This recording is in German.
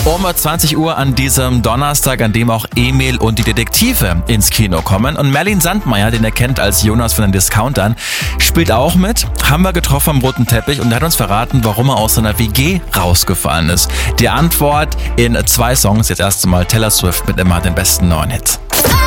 Um 20 Uhr an diesem Donnerstag, an dem auch Emil und die Detektive ins Kino kommen. Und Merlin Sandmeier, den ihr kennt als Jonas von den Discountern, spielt auch mit. Haben wir getroffen am roten Teppich und er hat uns verraten, warum er aus seiner WG rausgefallen ist. Die Antwort in 2 Songs. Jetzt erst einmal Taylor Swift mit immer den besten neuen Hits.